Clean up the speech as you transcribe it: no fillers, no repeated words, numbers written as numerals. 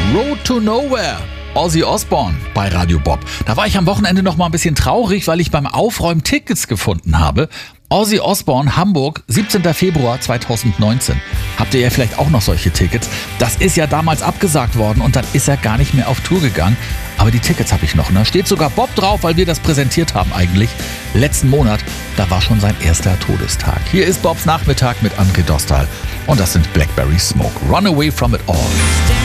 Road to Nowhere. Ozzy Osbourne bei Radio Bob. Da war ich am Wochenende noch mal ein bisschen traurig, weil ich beim Aufräumen Tickets gefunden habe. Ozzy Osbourne, Hamburg, 17. Februar 2019. Habt ihr ja vielleicht auch noch solche Tickets? Das ist ja damals abgesagt worden und dann ist er gar nicht mehr auf Tour gegangen. Aber die Tickets habe ich noch. Da steht sogar Bob drauf, weil wir das präsentiert haben eigentlich. Letzten Monat, da war schon sein erster Todestag. Hier ist Bobs Nachmittag mit André Dostal. Und das sind Blackberry Smoke. Run away from it all.